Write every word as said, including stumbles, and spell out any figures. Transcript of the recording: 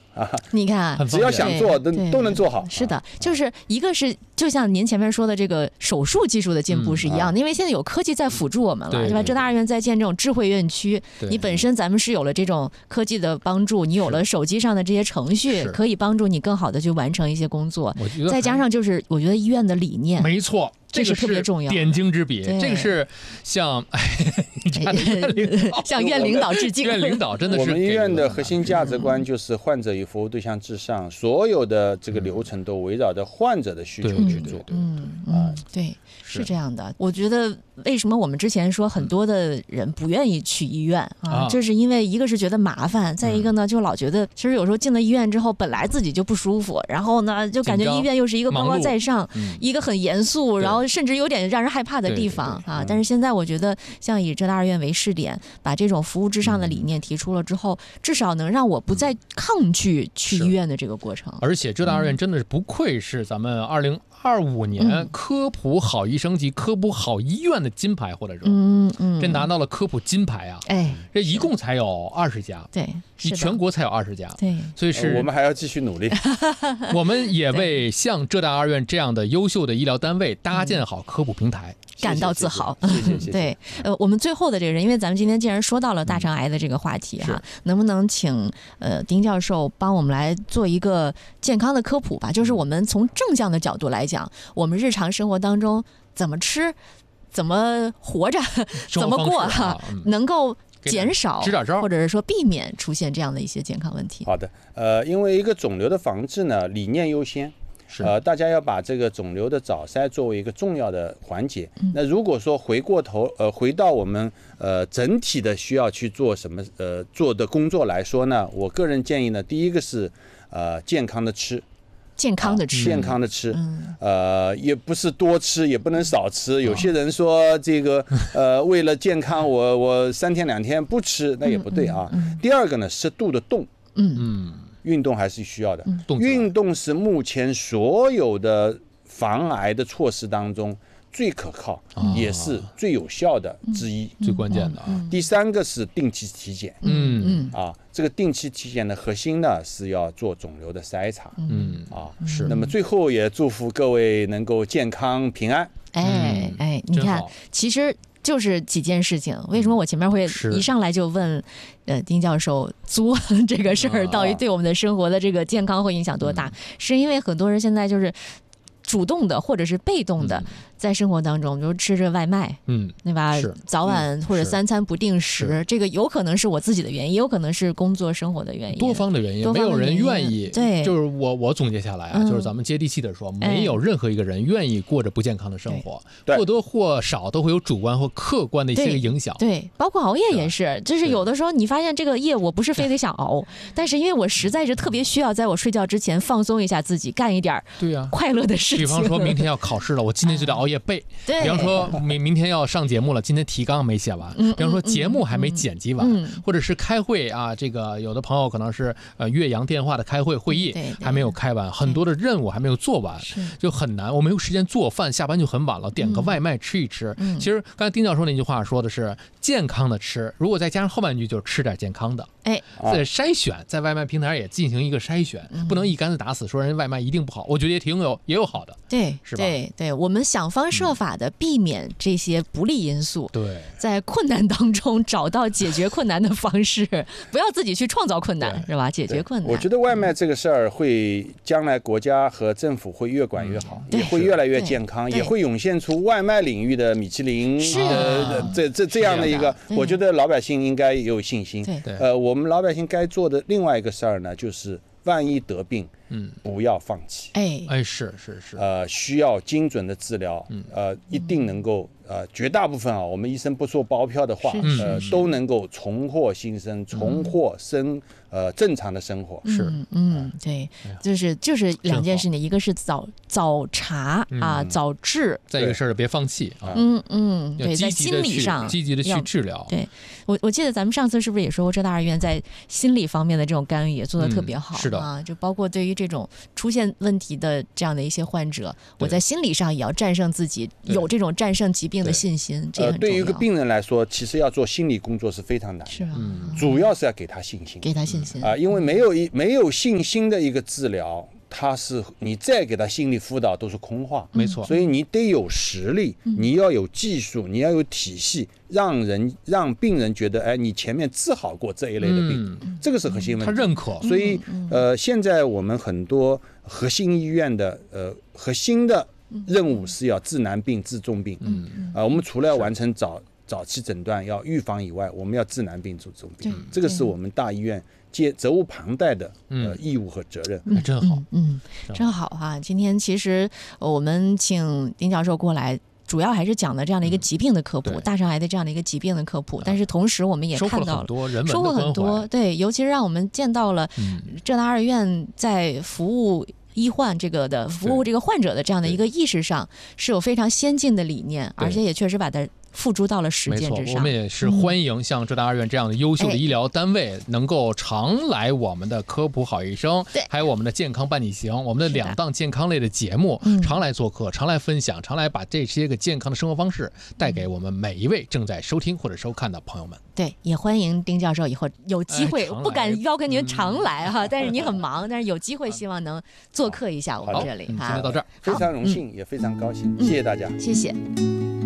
啊， 你看， 只要想做都都能做好。 是的，就是一个是就像您前面说的这个手术技术的进步是一样的，嗯啊、因为现在有科技在辅助我们了，对吧？浙大二院在建这种智慧院区，你本身咱们是有了这种科技的帮助，你有了手机上的这些程序，可以帮助你更好的去完成一些工作。再加上就是我觉得医院的理念， 没错。 这是特别重要， 点睛之笔。这个是向哎， 向院领导致敬。 院领导真的是我们医院的核心价值观就是患者与服务对象至上，所有的这个流程都围绕着患者的需求去做。 嗯嗯，对，是这样的。我觉得为什么我们之前说很多的人不愿意去医院啊，这是因为一个是觉得麻烦，再一个呢就老觉得其实有时候进了医院之后，本来自己就不舒服，然后呢就感觉医院又是一个高高在上，一个很严肃，然后甚至有点让人害怕的地方啊。但是现在我觉得像以浙大二院为试点，把这种服务至上的理念提出了之后，至少能让我不再抗拒去医院的这个过程。 而且浙大二院真的是不愧是咱们二零二五年科普好医生及科普好医院的金牌获得者。 嗯嗯， 这拿到了科普金牌啊！ 哎， 这一共才有二十家， 对， 你全国才有二十家， 对， 所以是我们还要继续努力。 我们也为像浙大二院这样的优秀的医疗单位搭建好科普平台。 感到自豪， 谢谢谢谢。 对，呃，我们最后的这个人，因为咱们今天既然说到了大肠癌的这个话题哈，能不能请呃丁教授帮我们来做一个健康的科普吧？就是我们从正向的角度来讲，我们日常生活当中怎么吃、怎么活着、怎么过哈，嗯、能够减少或者是说避免出现这样的一些健康问题。 好的，呃，因为一个肿瘤的防治呢，理念优先。呃，大家要把这个肿瘤的早筛作为一个重要的环节。嗯、那如果说回过头，呃，回到我们呃整体的需要去做什么呃做的工作来说呢，我个人建议呢，第一个是呃健康的吃， 健康的吃， 啊、健康的吃，嗯、呃，也不是多吃，也不能少吃。有些人说这个呃为了健康我，我我三天两天不吃，那也不对啊。嗯嗯嗯、第二个呢，适度的动， 嗯嗯。 运动还是需要的， 嗯、 运动是目前所有的防癌的措施当中最可靠，啊、也是最有效的之一， 嗯、最关键的啊。 嗯、第三个是定期体检， 嗯啊，这个定期体检的核心呢是要做肿瘤的筛查， 嗯啊是。那么最后也祝福各位能够健康平安。 哎哎，你看，其实。就是几件事情，为什么我前面会一上来就问，呃，丁教授作这个事儿到底对我们的生活的这个健康会影响多大？嗯、是因为很多人现在就是主动的或者是被动的。嗯在生活当中，比如吃着外卖， 嗯， 对吧？早晚或者三餐不定时，这个有可能是我自己的原因，也有可能是工作生活的原因， 多方的原因，没有人愿意。 对， 就是我我总结下来啊，嗯、就是咱们接地气的说，没有任何一个人愿意过着不健康的生活， 对或多或少都会有主观或客观的一些个影响。 对，对包括熬夜也是，就是有的时候你发现这个夜我不是非得想熬，但是因为我实在是特别需要在我睡觉之前放松一下自己，干一点对呀快乐的事情。 比方说明天要考试了，我今天就得熬夜背。 对。 比方说明明天要上节目了，今天提纲没写完， 嗯、 比方说节目还没剪辑完， 嗯、 或者是开会啊，这个有的朋友可能是呃越洋电话的开会会议还没有开完，很多的任务还没有做完，就很难。我没有时间做饭，下班就很晚了，点个外卖吃一吃。 嗯、 其实刚才丁教授那句话说的是健康的吃，如果再加上后半句就是吃点健康的。 哎， 在筛选，在外卖平台上也进行一个筛选， 嗯、 不能一竿子打死说人外卖一定不好。我觉得也挺有也有好的， 对， 是吧？ 对对，我们想方设法的避免这些不利因素， 对， 在困难当中找到解决困难的方式，不要自己去创造困难，是吧？解决困难。 我觉得外卖这个事儿会将来国家和政府会越管越好， 嗯、 也会越来越健康，也会涌现出外卖领域的米其林， 是呃，这这这样的一个，我觉得老百姓应该有信心。 对， 呃，我们老百姓该做的另外一个事儿呢，就是万一得病， 嗯， 不要放弃。 哎哎，是是是， 呃，需要精准的治疗， 嗯、 呃，一定能够。呃，绝大部分啊，我们医生不做包票的话，呃，都能够重获新生，重获生呃正常的生活。 是， 嗯，嗯对，就是就是两件事情，一个是早早查啊，早治， 再一个事儿别放弃啊， 嗯嗯，对，在心理上积极的去治疗。 对，我我记得咱们上次是不是也说过，浙大二院在心理方面的这种干预也做得特别好， 是的啊，就包括对于这种出现问题的这样的一些患者，我在心理上也要战胜自己，有这种战胜疾病的信心，这呃，对于一个病人来说，其实要做心理工作是非常难的， 是啊， 主要是要给他信心， 给他信信心啊，因为没有一没有信心的一个治疗。他是你再给他心理辅导都是空话， 没错， 所以你得有实力，你要有技术，你要有体系，让人让病人觉得，哎，你前面治好过这一类的病，嗯、这个是核心问题。 他认可， 所以呃，现在我们很多核心医院的呃核心的任务是要治难病、治重病，嗯啊、呃，我们除了要完成早早期诊断、要预防以外，我们要治难病、治重病，这个是我们大医院接责无旁贷的呃义务和责任。 嗯、真好， 嗯，真好哈、啊！今天其实我们请丁教授过来，主要还是讲了这样的一个疾病的科普，嗯、大肠癌的这样的一个疾病的科普。但是同时我们也看到了收获很多人文的收获很多，对，尤其是让我们见到了浙大二院在服务医患这个的服务这个患者的这样的一个意识上是有非常先进的理念，而且也确实把它付诸到了实践之上。 我们也是欢迎像浙大二院这样的优秀的医疗单位能够常来我们的科普好医生， 对， 还有我们的健康伴你行，我们的两档健康类的节目，常来做客，常来分享，常来把这些个健康的生活方式带给我们每一位正在收听或者收看的朋友们。 对，也欢迎丁教授以后有机会，哎、不敢要求您常来哈，嗯、但是您很忙，但是有机会希望能做客一下我们这里。 今天到这儿， 非常荣幸，也非常高兴，谢谢大家， 谢谢。